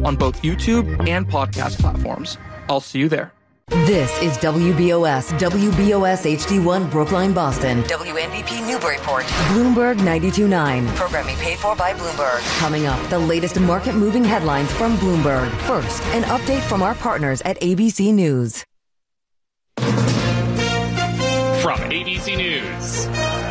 on both YouTube and podcast platforms. I'll see you there. This is WBOS HD1 Brookline, Boston. WNBP Newburyport. Bloomberg 92.9. Programming paid for by Bloomberg. Coming up, the latest market-moving headlines from Bloomberg. First, an update from our partners at ABC News. From ABC News,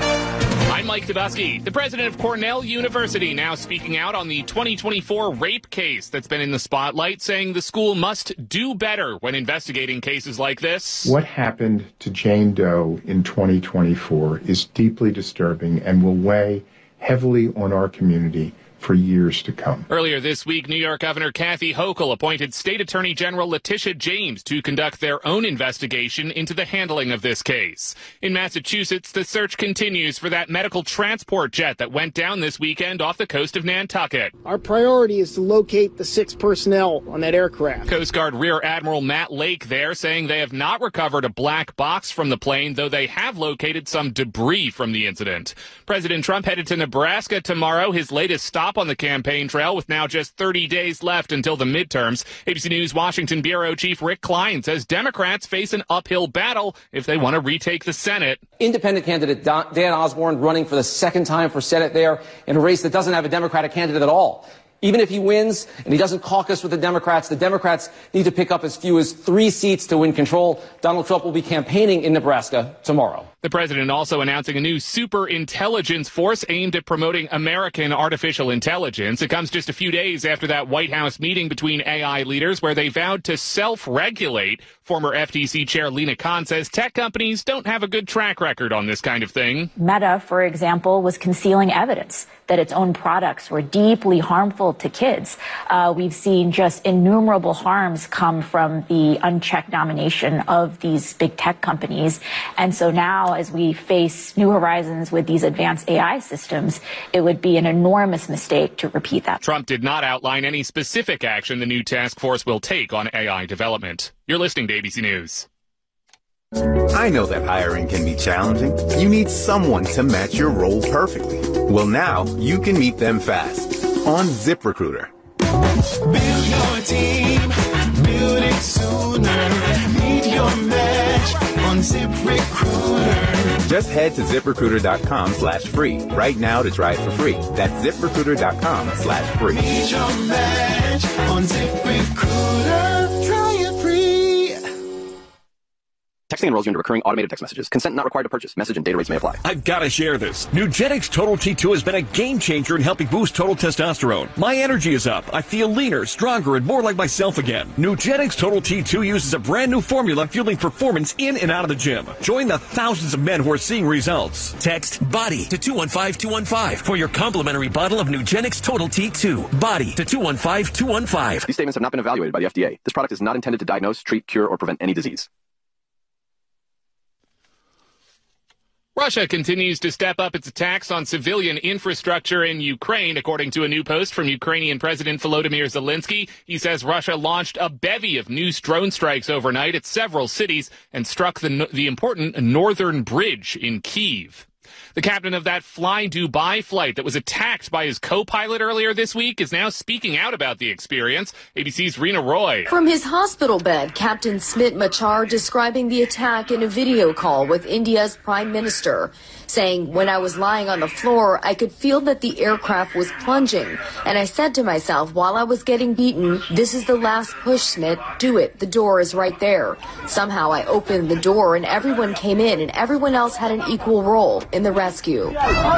I'm Mike Dubusky. The president of Cornell University now speaking out on the 2024 rape case that's been in the spotlight, saying the school must do better when investigating cases like this. What happened to Jane Doe in 2024 is deeply disturbing and will weigh heavily on our community for years to come. Earlier this week, New York Governor Kathy Hochul appointed State Attorney General Letitia James to conduct their own investigation into the handling of this case. In Massachusetts, the search continues for that medical transport jet that went down this weekend off the coast of Nantucket. Our priority is to locate the 6 personnel on that aircraft. Coast Guard Rear Admiral Matt Lake there saying they have not recovered a black box from the plane, though they have located some debris from the incident. President Trump headed to Nebraska tomorrow, his latest stop on the campaign trail, with now just 30 days left until the midterms. ABC News Washington Bureau Chief Rick Klein says Democrats face an uphill battle if they want to retake the Senate. Independent candidate Dan Osborne running for the second time for Senate there in a race that doesn't have a Democratic candidate at all. Even if he wins and he doesn't caucus with the Democrats need to pick up as few as 3 seats to win control. Donald Trump will be campaigning in Nebraska tomorrow. The president also announcing a new super intelligence force aimed at promoting American artificial intelligence. It comes just a few days after that White House meeting between AI leaders where they vowed to self-regulate. Former FTC Chair Lina Khan says tech companies don't have a good track record on this kind of thing. Meta, for example, was concealing evidence that its own products were deeply harmful to kids. We've seen just innumerable harms come from the unchecked domination of these big tech companies. And so now, as we face new horizons with these advanced AI systems, it would be an enormous mistake to repeat that. Trump did not outline any specific action the new task force will take on AI development. You're listening to ABC News. I know that hiring can be challenging. You need someone to match your role perfectly. Well, now you can meet them fast on ZipRecruiter. Build your team, build it sooner. Meet your match on ZipRecruiter. Just head to ZipRecruiter.com/free right now to try it for free. That's ZipRecruiter.com/free. Meet your match on ZipRecruiter. Try it free. Texting enrolls you into recurring automated text messages. Consent not required to purchase. Message and data rates may apply. I've got to share this. Nugenix Total T2 has been a game changer in helping boost total testosterone. My energy is up. I feel leaner, stronger, and more like myself again. Nugenix Total T2 uses a brand new formula fueling performance in and out of the gym. Join the thousands of men who are seeing results. Text BODY to 215215 for your complimentary bottle of Nugenix Total T2. BODY to 215215. These statements have not been evaluated by the FDA. This product is not intended to diagnose, treat, cure, or prevent any disease. Russia continues to step up its attacks on civilian infrastructure in Ukraine, according to a new post from Ukrainian President Volodymyr Zelensky. He says Russia launched a bevy of new drone strikes overnight at several cities and struck the important Northern Bridge in Kyiv. The captain of that Fly Dubai flight that was attacked by his co-pilot earlier this week is now speaking out about the experience. ABC's Rena Roy. From his hospital bed, Captain Smit Machar describing the attack in a video call with India's Prime Minister, saying, "When I was lying on the floor, I could feel that the aircraft was plunging. And I said to myself while I was getting beaten, this is the last push, Smit. Do it. The door is right there." Somehow I opened the door and everyone came in and everyone else had an equal role in the rescue.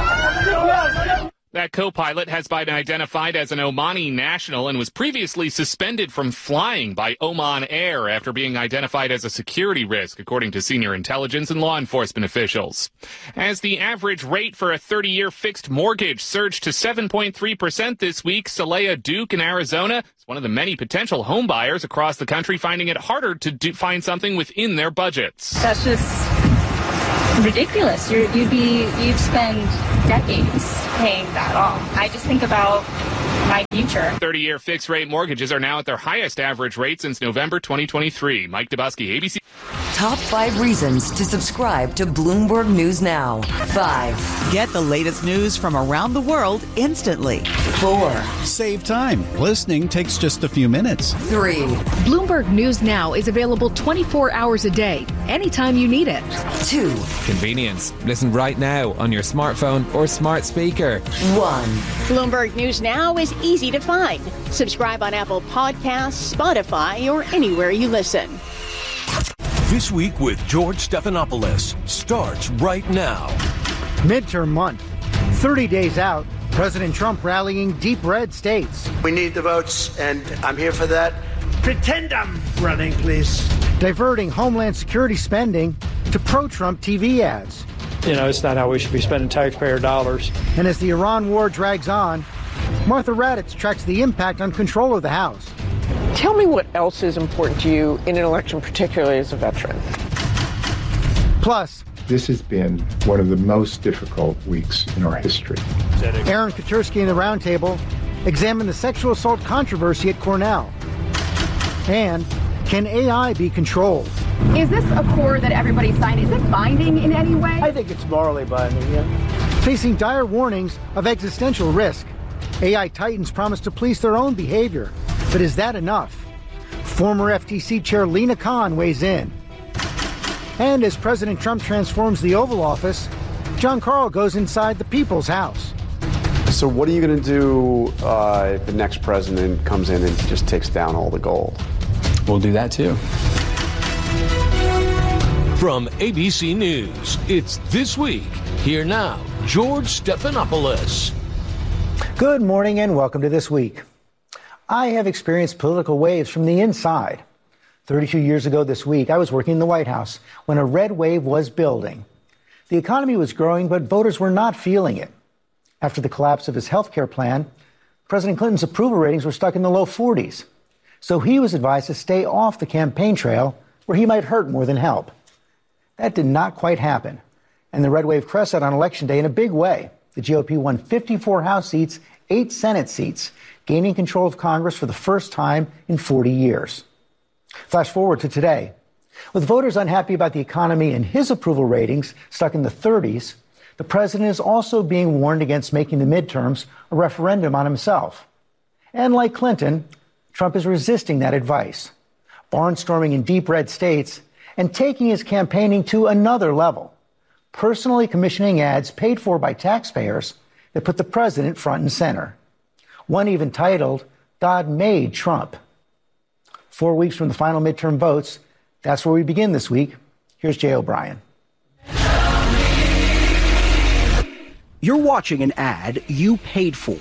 That co-pilot has been identified as an Omani national and was previously suspended from flying by Oman Air after being identified as a security risk, according to senior intelligence and law enforcement officials. As the average rate for a 30-year fixed mortgage surged to 7.3% this week, Saleha Duke in Arizona is one of the many potential home buyers across the country finding it harder to find something within their budgets. That's just ridiculous. You'd spend decades paying that off. I just think about my future. 30-year fixed rate mortgages are now at their highest average rate since November 2023. Mike Dubusky, ABC. Top 5 reasons to subscribe to Bloomberg News Now. 5. Get the latest news from around the world instantly. 4. Save time. Listening takes just a few minutes. 3. Bloomberg News Now is available 24 hours a day, anytime you need it. 2. Convenience. Listen right now on your smartphone or smart speaker. 1. Bloomberg News Now is easy to find. Subscribe on Apple Podcasts, Spotify, or anywhere you listen. This Week with George Stephanopoulos starts right now. Midterm month. 30 days out, President Trump rallying deep red states. We need the votes, and I'm here for that. Pretend I'm running, please. Diverting Homeland Security spending to pro-Trump TV ads. You know, it's not how we should be spending taxpayer dollars. And as the Iran war drags on, Martha Raddatz tracks the impact on control of the House. Tell me what else is important to you in an election, particularly as a veteran. Plus, this has been one of the most difficult weeks in our history. Aaron Katursky and the Roundtable examine the sexual assault controversy at Cornell. And can AI be controlled? Is this a core that everybody signed? Is it binding in any way? I think it's morally binding, yeah. Facing dire warnings of existential risk, AI titans promise to police their own behavior. But is that enough? Former FTC Chair Lina Khan weighs in. And as President Trump transforms the Oval Office, John Karl goes inside the People's House. So what are you going to do if the next president comes in and just takes down all the gold? We'll do that too. From ABC News, it's This Week. Here now, George Stephanopoulos. Good morning and welcome to This Week. I have experienced political waves from the inside. 32 years ago this week, I was working in the White House when a red wave was building. The economy was growing, but voters were not feeling it. After the collapse of his health care plan, President Clinton's approval ratings were stuck in the low 40s. So he was advised to stay off the campaign trail where he might hurt more than help. That did not quite happen. And the red wave crested on Election Day in a big way. The GOP won 54 House seats, 8 Senate seats, gaining control of Congress for the first time in 40 years. Flash forward to today. With voters unhappy about the economy and his approval ratings stuck in the 30s, the president is also being warned against making the midterms a referendum on himself. And like Clinton, Trump is resisting that advice, barnstorming in deep red states and taking his campaigning to another level, personally commissioning ads paid for by taxpayers that put the president front and center. One even titled, "God Made Trump." 4 weeks from the final midterm votes, that's where we begin this week. Here's Jay O'Brien. You're watching an ad you paid for.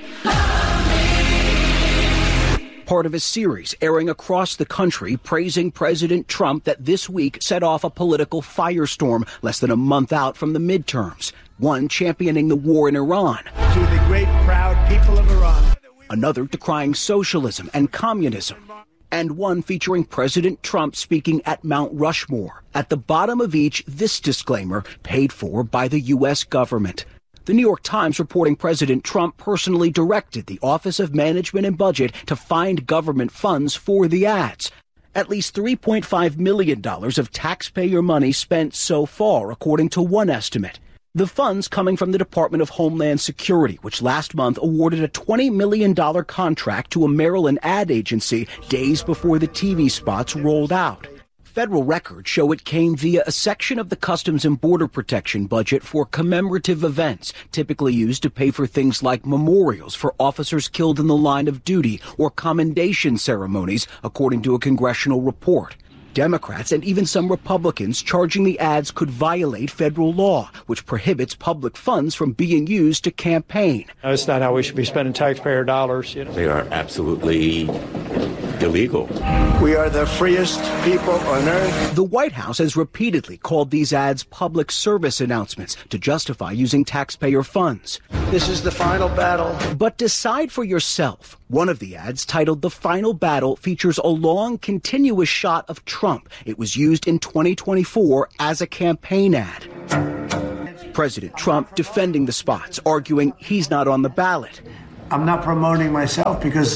Part of a series airing across the country praising President Trump that this week set off a political firestorm less than a month out from the midterms. One championing the war in Iran. To the great, proud people of Iran. Another decrying socialism and communism. And one featuring President Trump speaking at Mount Rushmore. At the bottom of each, this disclaimer, paid for by the U.S. government. The New York Times reporting President Trump personally directed the Office of Management and Budget to find government funds for the ads. At least $3.5 million of taxpayer money spent so far, according to one estimate. The funds coming from the Department of Homeland Security, which last month awarded a $20 million contract to a Maryland ad agency days before the TV spots rolled out. Federal records show it came via a section of the Customs and Border Protection budget for commemorative events, typically used to pay for things like memorials for officers killed in the line of duty or commendation ceremonies, according to a congressional report. Democrats and even some Republicans charging the ads could violate federal law, which prohibits public funds from being used to campaign. That's not how we should be spending taxpayer dollars. They are absolutely illegal. We are the freest people on earth. The White House has repeatedly called these ads public service announcements to justify using taxpayer funds. This is the final battle. But decide for yourself. One of the ads, titled The Final Battle, features a long, continuous shot of Trump. It was used in 2024 as a campaign ad. President Trump defending the spots, arguing he's not on the ballot. I'm not promoting myself because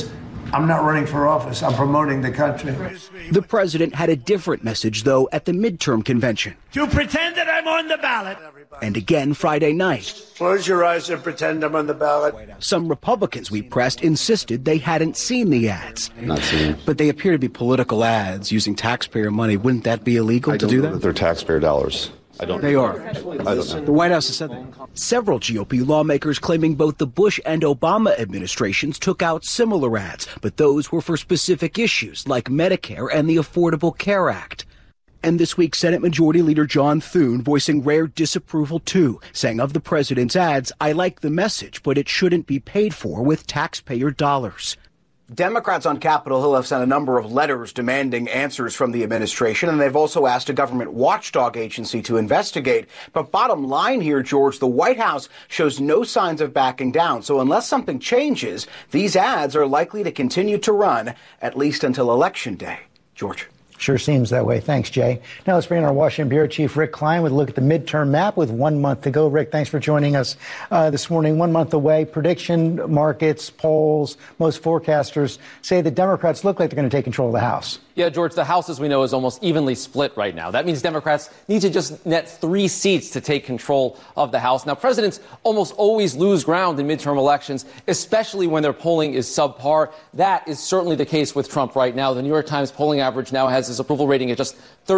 I'm not running for office. I'm promoting the country. The president had a different message, though, at the midterm convention. To pretend that I'm on the ballot. And again Friday night. Close your eyes and pretend I'm on the ballot. Some Republicans we pressed insisted they hadn't seen the ads. Not seen. But they appear to be political ads using taxpayer money. Wouldn't that be illegal to do that? They're taxpayer dollars. They are. I don't know. The White House has said that. Several GOP lawmakers claiming both the Bush and Obama administrations took out similar ads, but those were for specific issues like Medicare and the Affordable Care Act. And this week, Senate Majority Leader John Thune voicing rare disapproval, too, saying of the president's ads, I like the message, but it shouldn't be paid for with taxpayer dollars. Democrats on Capitol Hill have sent a number of letters demanding answers from the administration, and they've also asked a government watchdog agency to investigate. But bottom line here, George, the White House shows no signs of backing down. So unless something changes, these ads are likely to continue to run at least until Election Day. George. Sure seems that way. Thanks, Jay. Now let's bring in our Washington Bureau Chief, Rick Klein, with a look at the midterm map with 1 month to go. Rick, thanks for joining us this morning. 1 month away. Prediction markets, polls, most forecasters say the Democrats look like they're going to take control of the House. Yeah, George, the House, as we know, is almost evenly split right now. That means Democrats need to just net 3 seats to take control of the House. Now, presidents almost always lose ground in midterm elections, especially when their polling is subpar. That is certainly the case with Trump right now. The New York Times polling average now has his approval rating at just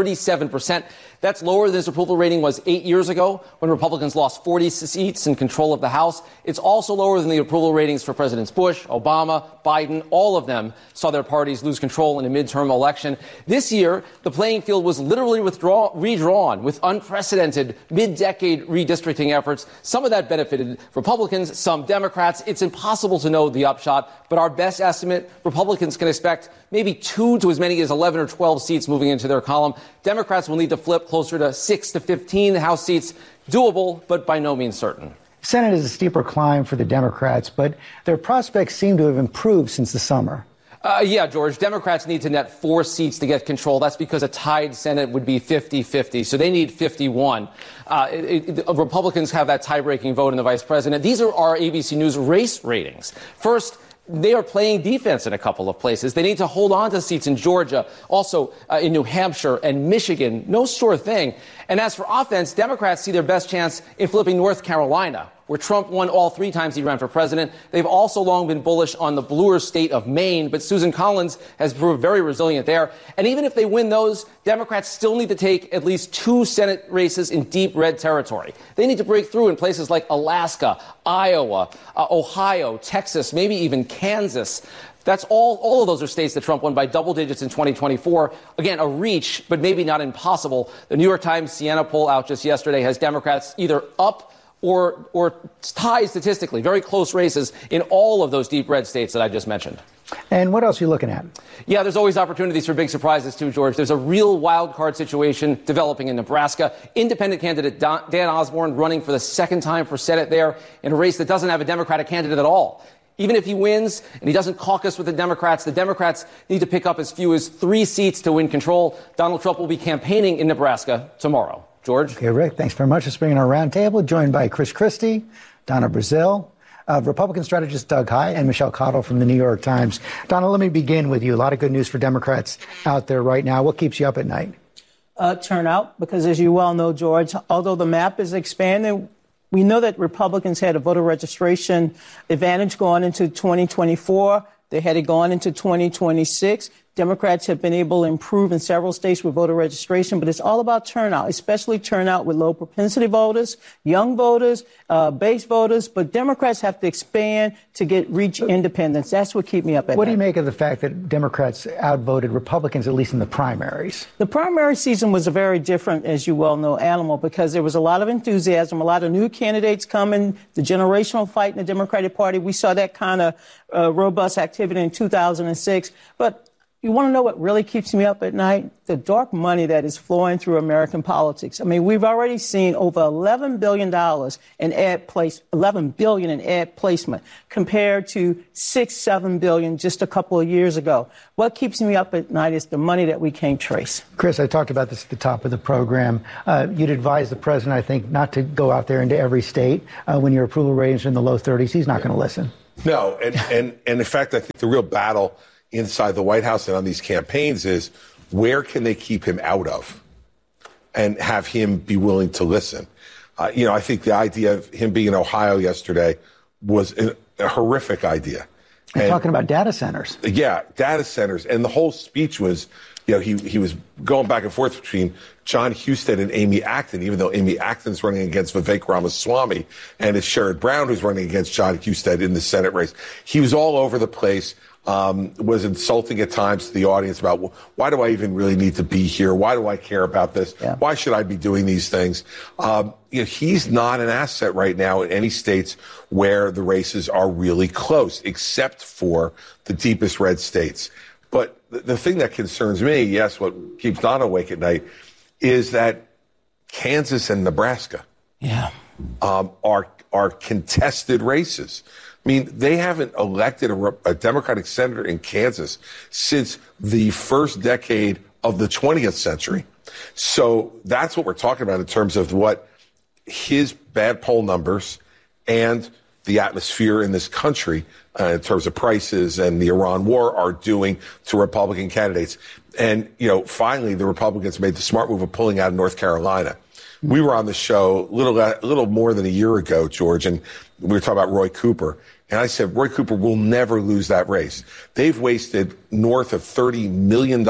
37%. That's lower than his approval rating was 8 years ago when Republicans lost 40 seats in control of the House. It's also lower than the approval ratings for Presidents Bush, Obama, Biden. All of them saw their parties lose control in a midterm election. This year, the playing field was literally redrawn with unprecedented mid-decade redistricting efforts. Some of that benefited Republicans, some Democrats. It's impossible to know the upshot, but our best estimate, Republicans can expect maybe 2 to as many as 11 or 12 seats moving into their column. Democrats will need to flip closer to 6 to 15 House seats. Doable, but by no means certain. Senate is a steeper climb for the Democrats, but their prospects seem to have improved since the summer. Yeah, George, Democrats need to net 4 seats to get control. That's because a tied Senate would be 50-50, so they need 51. Republicans have that tie-breaking vote in the vice president. These are our ABC News race ratings. First, they are playing defense in a couple of places. They need to hold on to seats in Georgia, also in New Hampshire and Michigan. No sure thing. And as for offense, Democrats see their best chance in flipping North Carolina, where Trump won all 3 times he ran for president. They've also long been bullish on the bluer state of Maine, but Susan Collins has proved very resilient there. And even if they win those, Democrats still need to take at least 2 Senate races in deep red territory. They need to break through in places like Alaska, Iowa, Ohio, Texas, maybe even Kansas. That's all of those are states that Trump won by double digits in 2024. Again, a reach, but maybe not impossible. The New York Times Siena poll out just yesterday has Democrats either up or tied statistically, very close races in all of those deep red states that I just mentioned. And what else are you looking at? Yeah, there's always opportunities for big surprises, too, George. There's a real wild card situation developing in Nebraska. Independent candidate Dan Osborne running for the second time for Senate there in a race that doesn't have a Democratic candidate at all. Even if he wins and he doesn't caucus with the Democrats need to pick up as few as 3 seats to win control. Donald Trump will be campaigning in Nebraska tomorrow. George? Okay, Rick, thanks very much for bringing our roundtable, joined by Chris Christie, Donna Brazile, Republican strategist Doug Heye, and Michelle Cottle from the New York Times. Donna, let me begin with you. A lot of good news for Democrats out there right now. What keeps you up at night? Turnout, because as you well know, George, although the map is expanding, we know that Republicans had a voter registration advantage going into 2024. They had it going into 2026. Democrats have been able to improve in several states with voter registration, but it's all about turnout, especially turnout with low propensity voters, young voters, base voters. But Democrats have to expand to reach independence. That's what keeps me up at night. What do you make of the fact that Democrats outvoted Republicans, at least in the primaries? The primary season was a very different, as you well know, animal, because there was a lot of enthusiasm, a lot of new candidates coming, the generational fight in the Democratic Party. We saw that kind of robust activity in 2006. But you want to know what really keeps me up at night? The dark money that is flowing through American politics. I mean, we've already seen over $11 billion in ad placement compared to $6-7 billion just a couple of years ago. What keeps me up at night is the money that we can't trace. Chris, I talked about this at the top of the program. You'd advise the president, I think, not to go out there into every state when your approval ratings are in the low 30s. He's not going to listen. No, and in fact, I think the real battle inside the White House and on these campaigns is where can they keep him out of and have him be willing to listen? I think the idea of him being in Ohio yesterday was a horrific idea. And talking about data centers. Yeah, data centers. And the whole speech was, he was going back and forth between John Husted and Amy Acton, even though Amy Acton's running against Vivek Ramaswamy, and it's Sherrod Brown who's running against John Husted in the Senate race. He was all over the place, was insulting at times to the audience about, why do I even really need to be here? Why do I care about this? Yeah. Why should I be doing these things? He's not an asset right now in any states where the races are really close, except for the deepest red states. But the thing that concerns me, yes, what keeps Don awake at night, is that Kansas and Nebraska are contested races. I mean, they haven't elected a Democratic senator in Kansas since the first decade of the 20th century. So that's what we're talking about in terms of what his bad poll numbers and the atmosphere in this country in terms of prices and the Iran war are doing to Republican candidates. And, finally, the Republicans made the smart move of pulling out of North Carolina. We were on the show a little more than a year ago, George, and we were talking about Roy Cooper. And I said, Roy Cooper will never lose that race. They've wasted north of $30 million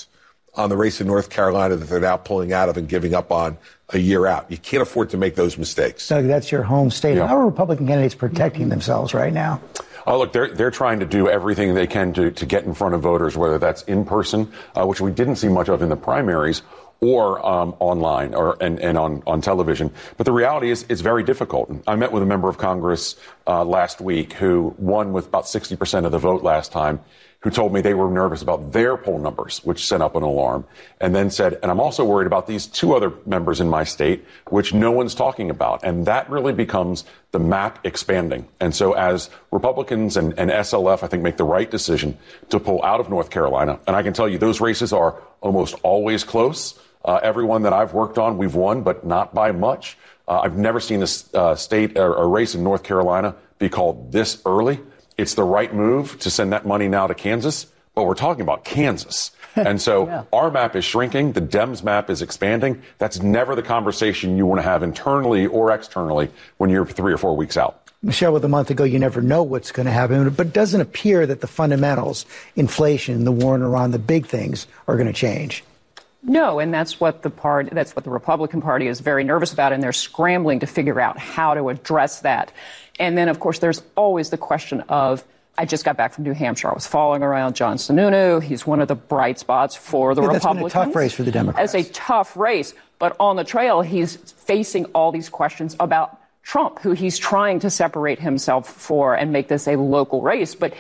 on the race in North Carolina that they're now pulling out of and giving up on a year out. You can't afford to make those mistakes. Doug, that's your home state. Yeah. How are Republican candidates protecting themselves right now? Oh, look, they're trying to do everything they can to get in front of voters, whether that's in person, which we didn't see much of in the primaries, or online and on television. But the reality is it's very difficult. I met with a member of Congress last week who won with about 60% of the vote last time, who told me they were nervous about their poll numbers, which sent up an alarm, and then said, and I'm also worried about these two other members in my state, which no one's talking about. And that really becomes the map expanding. And so as Republicans and SLF, I think, make the right decision to pull out of North Carolina, and I can tell you those races are almost always close. Everyone that I've worked on, we've won, but not by much. I've never seen a state or a race in North Carolina be called this early. It's the right move to send that money now to Kansas, but we're talking about Kansas. And so our map is shrinking. The Dems map is expanding. That's never the conversation you want to have internally or externally when you're 3 or 4 weeks out. Michelle, with a month ago, you never know what's going to happen, but it doesn't appear that the fundamentals, inflation, the war in Iran, the big things are going to change. No, and that's what the Republican Party is very nervous about, and they're scrambling to figure out how to address that. And then, of course, there's always the question of, I just got back from New Hampshire. I was following around John Sununu. He's one of the bright spots for the Republicans. That's been a tough race for the Democrats. It's a tough race, but on the trail, he's facing all these questions about Trump, who he's trying to separate himself for and make this a local race. But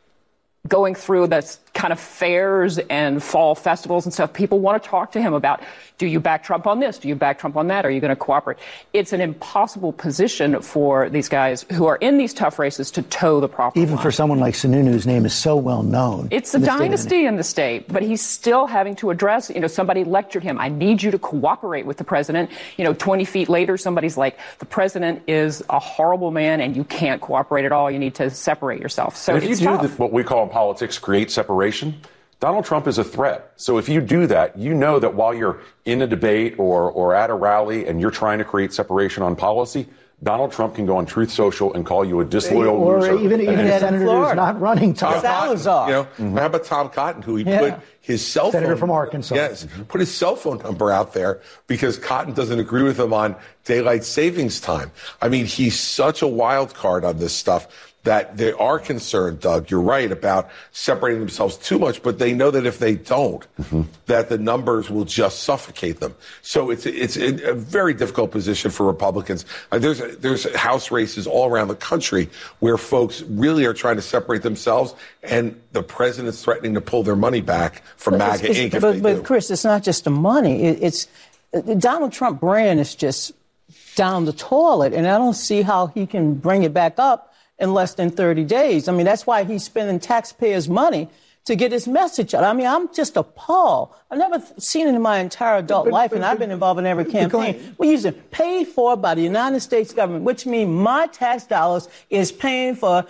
going through the kind of fairs and fall festivals and stuff, people want to talk to him about, do you back Trump on this? Do you back Trump on that? Are you going to cooperate? It's an impossible position for these guys who are in these tough races to toe the proper Even line. For someone like Sununu, whose name is so well known. It's a dynasty in the state, but he's still having to address, somebody lectured him, I need you to cooperate with the president. 20 feet later, somebody's like, the president is a horrible man and you can't cooperate at all. You need to separate yourself. So if you do what we call in politics, create separation, Donald Trump is a threat. So if you do that, you know that while you're in a debate or at a rally and you're trying to create separation on policy, Donald Trump can go on Truth Social and call you a disloyal loser. Or even a senator who's not running. Tom Salazar. How about Tom Cotton, who he put his cell phone... Senator from Arkansas. Yes, put his cell phone number out there because Cotton doesn't agree with him on daylight savings time. I mean, he's such a wild card on this stuff that they are concerned, Doug, you're right, about separating themselves too much, but they know that if they don't, that the numbers will just suffocate them. So it's a very difficult position for Republicans. There's House races all around the country where folks really are trying to separate themselves, and the president's threatening to pull their money back from MAGA Inc. But Chris, it's not just the money. It's Donald Trump brand is just down the toilet, and I don't see how he can bring it back up in less than 30 days. I mean, that's why he's spending taxpayers' money to get his message out. I mean, I'm just appalled. I've never seen it in my entire adult life, and I've been involved in every campaign. We're using paid for by the United States government, which means my tax dollars is paying for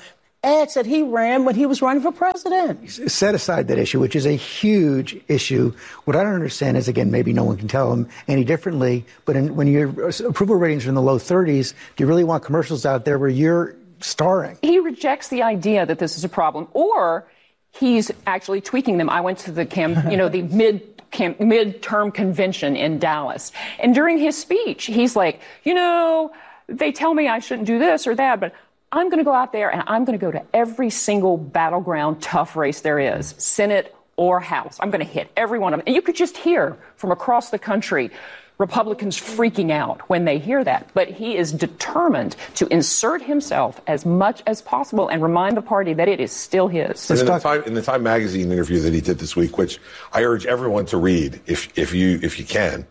ads that he ran when he was running for president. Set aside that issue, which is a huge issue. What I don't understand is, again, maybe no one can tell him any differently, but when your approval ratings are in the low 30s, do you really want commercials out there where you're starring? He rejects the idea that this is a problem, or he's actually tweaking them. I went to the the midterm convention in Dallas, and during his speech, he's like, they tell me I shouldn't do this or that, but I'm going to go out there and I'm going to go to every single battleground tough race there is, Senate or House. I'm going to hit every one of them. And you could just hear from across the country Republicans freaking out when they hear that. But he is determined to insert himself as much as possible and remind the party that it is still his. In the Time magazine interview that he did this week, which I urge everyone to read if you can,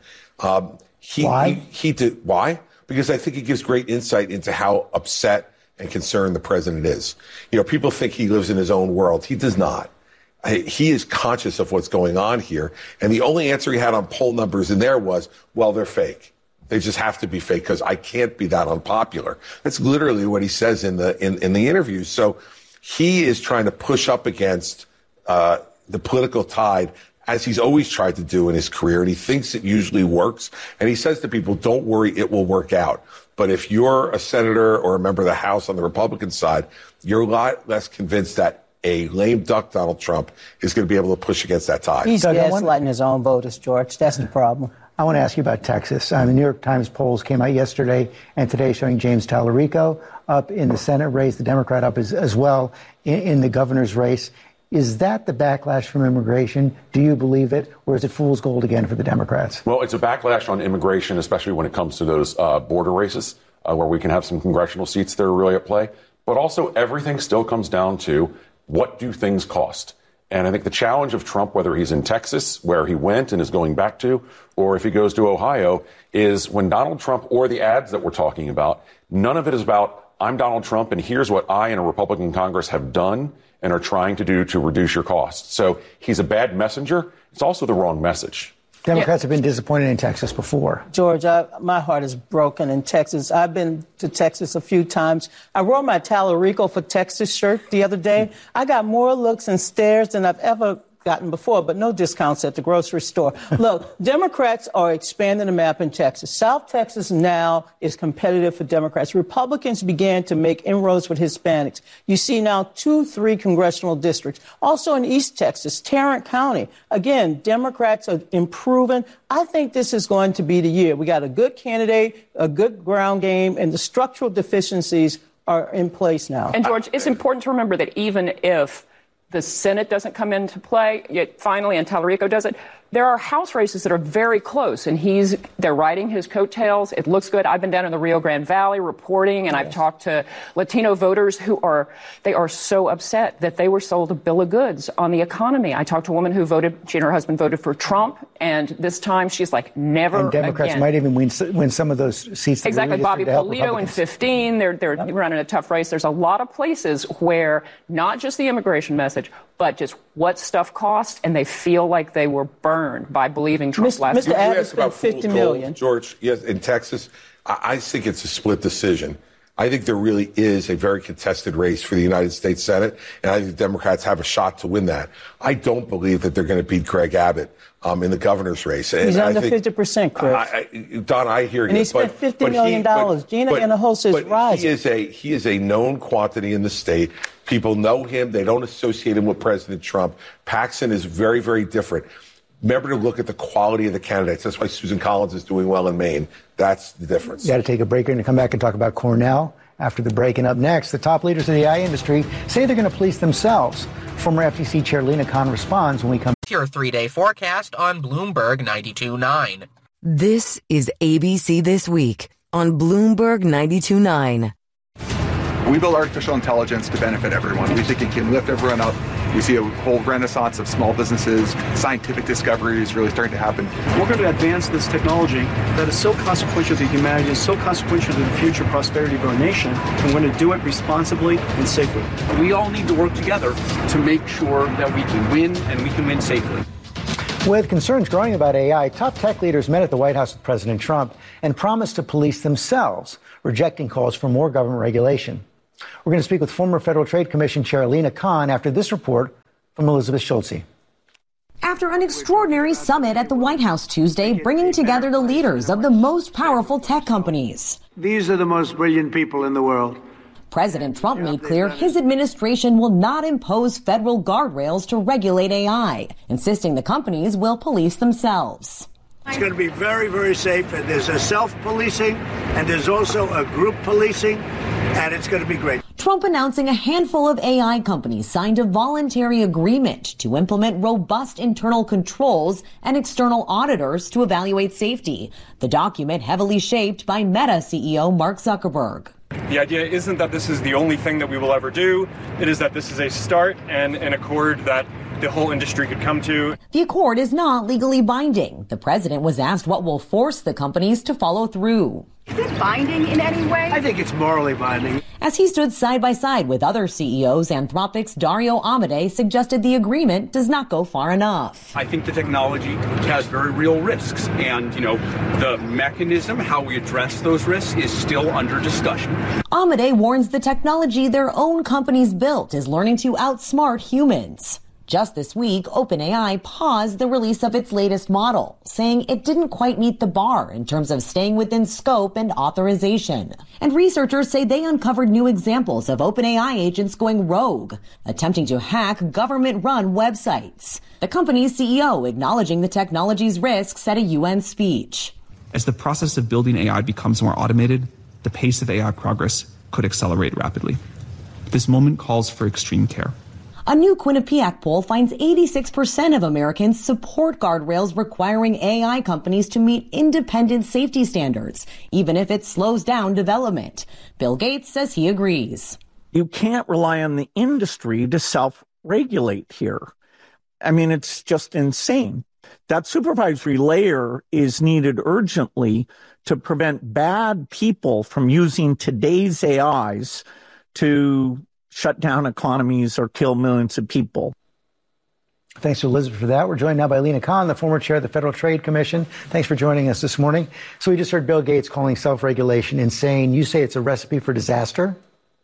why? Because I think it gives great insight into how upset and concerned the president is. People think he lives in his own world. He does not. He is conscious of what's going on here. And the only answer he had on poll numbers in there was, well, they're fake. They just have to be fake because I can't be that unpopular. That's literally what he says in the interview. So he is trying to push up against the political tide, as he's always tried to do in his career. And he thinks it usually works. And he says to people, don't worry, it will work out. But if you're a senator or a member of the House on the Republican side, you're a lot less convinced that a lame duck Donald Trump is going to be able to push against that tide. He's gaslighting his own voters, George. That's the problem. I want to ask you about Texas. The New York Times polls came out yesterday and today showing James Tallarico up in the Senate race, the Democrat up as well in the governor's race. Is that the backlash from immigration? Do you believe it? Or is it fool's gold again for the Democrats? Well, it's a backlash on immigration, especially when it comes to those border races where we can have some congressional seats that are really at play. But also everything still comes down to what do things cost? And I think the challenge of Trump, whether he's in Texas, where he went and is going back to, or if he goes to Ohio, is when Donald Trump or the ads that we're talking about, none of it is about, I'm Donald Trump and here's what I and a Republican Congress have done and are trying to do to reduce your costs. So he's a bad messenger. It's also the wrong message. Democrats have been disappointed in Texas before. George, my heart is broken in Texas. I've been to Texas a few times. I wore my Tallarico for Texas shirt the other day. I got more looks and stares than I've ever gotten before, but no discounts at the grocery store. Look, Democrats are expanding the map in Texas. South Texas now is competitive for Democrats. Republicans began to make inroads with Hispanics. You see now 2-3 congressional districts. Also in East Texas, Tarrant County. Again, Democrats are improving. I think this is going to be the year. We got a good candidate, a good ground game, and the structural deficiencies are in place now. And George, it's important to remember that even if the Senate doesn't come into play, yet finally, and Tallarico does it, there are House races that are very close, and they're riding his coattails. It looks good. I've been down in the Rio Grande Valley reporting, and I've talked to Latino voters they are so upset that they were sold a bill of goods on the economy. I talked to a woman who she and her husband voted for Trump, and this time she's like, never again. And Democrats might even win some of those seats. Exactly. Bobby Polito in 15. They're running a tough race. There's a lot of places where not just the immigration message, but just what stuff cost, and they feel like they were burned by believing Trump last year. Mr. Adams spent $50 million. George, yes, in Texas, I think it's a split decision. I think there really is a very contested race for the United States Senate, and I think the Democrats have a shot to win that. I don't believe that they're going to beat Greg Abbott in the governor's race. And he's under 50%, Chris. Don, I hear you. And he spent $50 million. Gina Hinojosa is rising. He is a known quantity in the state. People know him. They don't associate him with President Trump. Paxton is very, very different. Remember to look at the quality of the candidates. That's why Susan Collins is doing well in Maine. That's the difference. You got to take a break and come back and talk about Cornell after the break. And up next, the top leaders of the AI industry say they're going to police themselves. Former FTC Chair Lena Khan responds when we come. Your 3-day forecast on Bloomberg 92.9. This is ABC This Week on Bloomberg 92.9. We build artificial intelligence to benefit everyone. We think it can lift everyone up. We see a whole renaissance of small businesses. Scientific discovery is really starting to happen. We're going to advance this technology that is so consequential to humanity, is so consequential to the future prosperity of our nation, and we're going to do it responsibly and safely. We all need to work together to make sure that we can win, and we can win safely. With concerns growing about AI, top tech leaders met at the White House with President Trump and promised to police themselves, rejecting calls for more government regulation. We're going to speak with former Federal Trade Commission Chair Lina Khan after this report from Elizabeth Schulze. After an extraordinary summit at the White House Tuesday, bringing together the leaders of the most powerful tech companies. These are the most brilliant people in the world. President Trump made clear his administration will not impose federal guardrails to regulate AI, insisting the companies will police themselves. It's going to be very, very safe, and there's a self-policing, and there's also a group policing, and it's going to be great. Trump announcing a handful of AI companies signed a voluntary agreement to implement robust internal controls and external auditors to evaluate safety. The document heavily shaped by Meta CEO Mark Zuckerberg. The idea isn't that this is the only thing that we will ever do. It is that this is a start and an accord that the whole industry could come to. The accord is not legally binding. The president was asked what will force the companies to follow through. Is it binding in any way? I think it's morally binding. As he stood side by side with other CEOs, Anthropic's Dario Amodei suggested the agreement does not go far enough. I think the technology has very real risks, and, the mechanism, how we address those risks, is still under discussion. Amodei warns the technology their own companies built is learning to outsmart humans. Just this week, OpenAI paused the release of its latest model, saying it didn't quite meet the bar in terms of staying within scope and authorization. And researchers say they uncovered new examples of OpenAI agents going rogue, attempting to hack government-run websites. The company's CEO acknowledging the technology's risks at a UN speech. As the process of building AI becomes more automated, the pace of AI progress could accelerate rapidly. This moment calls for extreme care. A new Quinnipiac poll finds 86% of Americans support guardrails requiring AI companies to meet independent safety standards, even if it slows down development. Bill Gates says he agrees. You can't rely on the industry to self-regulate here. I mean, it's just insane. That supervisory layer is needed urgently to prevent bad people from using today's AIs to shut down economies or kill millions of people. Thanks to Elizabeth for that. We're joined now by Lina Khan, the former chair of the Federal Trade Commission. Thanks for joining us this morning. So we just heard Bill Gates calling self-regulation insane. You say it's a recipe for disaster?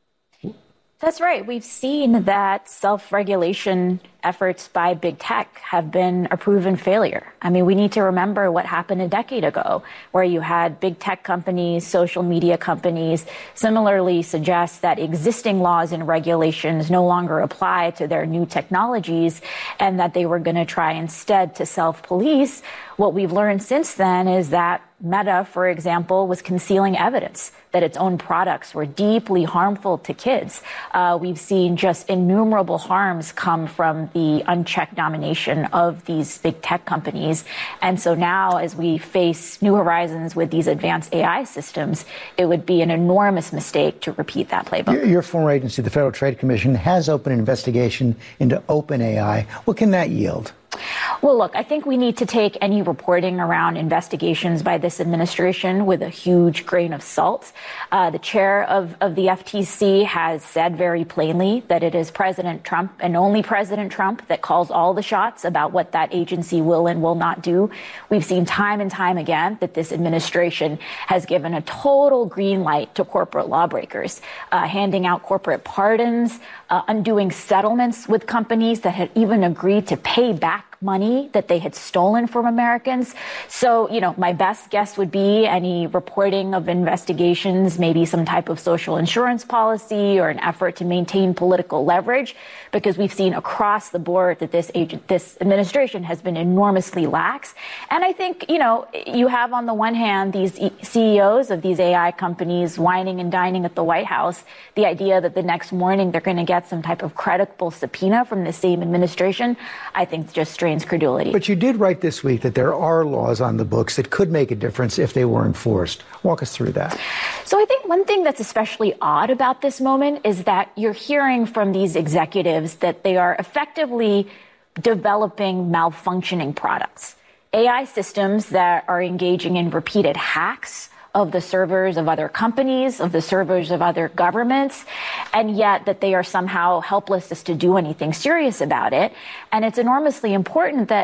That's right. We've seen that self-regulation efforts by big tech have been a proven failure. I mean, we need to remember what happened a decade ago, where you had big tech companies, social media companies similarly suggest that existing laws and regulations no longer apply to their new technologies and that they were going to try instead to self-police. What we've learned since then is that Meta, for example, was concealing evidence that its own products were deeply harmful to kids. We've seen just innumerable harms come from the unchecked domination of these big tech companies. And so now, as we face new horizons with these advanced AI systems, it would be an enormous mistake to repeat that playbook. Your former agency, the Federal Trade Commission, has opened an investigation into OpenAI. What can that yield? Well, look, I think we need to take any reporting around investigations by this administration with a huge grain of salt. The chair of the FTC has said very plainly that it is President Trump and only President Trump that calls all the shots about what that agency will and will not do. We've seen time and time again that this administration has given a total green light to corporate lawbreakers, handing out corporate pardons, undoing settlements with companies that had even agreed to pay back money that they had stolen from Americans. So, my best guess would be any reporting of investigations, maybe some type of social insurance policy or an effort to maintain political leverage, because we've seen across the board that this administration has been enormously lax. And I think, you have on the one hand these CEOs of these AI companies whining and dining at the White House, the idea that the next morning they're going to get some type of credible subpoena from the same administration, I think just strains credulity. But you did write this week that there are laws on the books that could make a difference if they were enforced. Walk us through that. So I think one thing that's especially odd about this moment is that you're hearing from these executives that they are effectively developing malfunctioning products. AI systems that are engaging in repeated hacks of the servers of other companies, of the servers of other governments, and yet that they are somehow helpless as to do anything serious about it. And it's enormously important that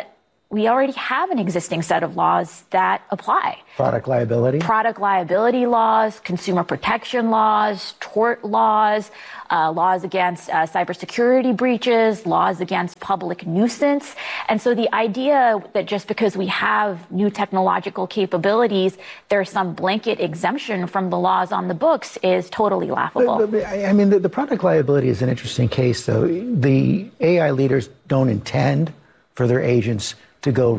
we already have an existing set of laws that apply. Product liability laws, consumer protection laws, tort laws, laws against cybersecurity breaches, laws against public nuisance. And so the idea that just because we have new technological capabilities, there's some blanket exemption from the laws on the books is totally laughable. I mean, the product liability is an interesting case, though. The AI leaders don't intend for their agents to go